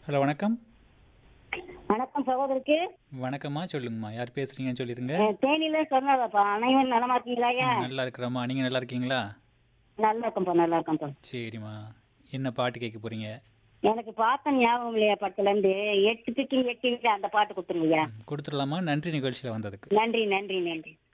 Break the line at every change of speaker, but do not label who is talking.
Hello வணக்கம்.
வணக்கம் சகோதரிக்கு.
வணக்கம்மா, சொல்லுங்கம்மா. யார் பேசுறீங்கன்னு சொல்லிருங்க.
தேனியில சொன்னதாப்பா. அனைவரும் நலமா இருக்கீங்களா ஐயா?
நல்லா இருக்கிறோம்மா. நீங்க நல்லா இருக்கீங்களா?
நல்லா இருக்கேன்ப்பா, நல்லா இருக்கேன்ப்பா.
சரிம்மா. என்ன பாட்டு கேட்க போறீங்க?
எனக்கு பார்த்த ஞாபகம் இல்லையா படத்துல இருந்து எட்டு பிக்கு எட்டு வீட்டு அந்த பாட்டு கொடுத்துருங்கய்யா.
கொடுத்துடலாமா? நன்றி நிகழ்ச்சியில் வந்ததுக்கு.
நன்றி நன்றி நன்றி.